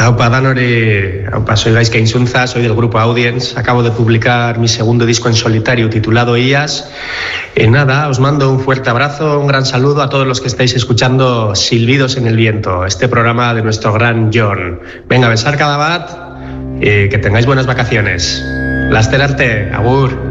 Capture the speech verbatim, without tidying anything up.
Aupa Danori, aupa, soy Gaizka Insunza, soy del grupo Audience. Acabo de publicar mi segundo disco en solitario titulado I A S. Y nada, os mando un fuerte abrazo, un gran saludo a todos los que estáis escuchando Silbidos en el Viento, este programa de nuestro gran John. Venga, besar cada bat y que tengáis buenas vacaciones. Laster arte, agur.